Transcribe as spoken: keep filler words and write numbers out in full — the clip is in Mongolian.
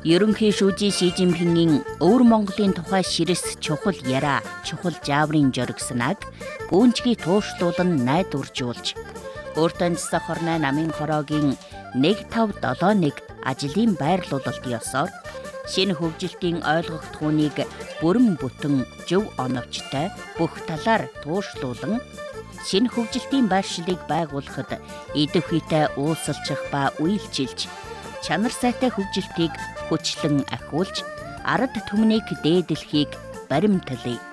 Ерөнхий шүүжи Ши Жинпингийн өвөр Монголын тухай ширэс чухал яриа, чухал жааврын жоригснаг гүнжгий туушруулан найдваржуулж, өөртөө цэцэх хорноо намын хороогийн нэг тав долоо нэг ажлын байрлуулалт ёсоор шинэ хөгжилтийн ойлгогдохууныг бүрэн бүтэн зөв оновчтой бүх талаар туушруулан шинэ хөгжилтийн байршлыг байгуулахад идэвхийтэй уулзалчих ба үйлчилж, чанар сайтай хөгжилтийг хүчлэн ахиулж, ард түмнийг дээдлэхийг баримтлая.